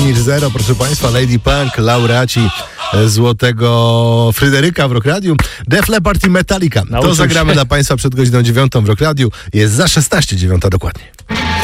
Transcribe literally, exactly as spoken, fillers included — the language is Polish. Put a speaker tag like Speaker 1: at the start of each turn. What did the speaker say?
Speaker 1: niż zero, proszę Państwa. Lady Punk, laureaci Złotego Fryderyka w Rock Radiu. Def Leppard i Metallica.
Speaker 2: Nauczył
Speaker 1: To zagramy
Speaker 2: się.
Speaker 1: dla Państwa przed godziną dziewiątą w Rock Radiu. Jest za szesnaście, dziewiąta dokładnie.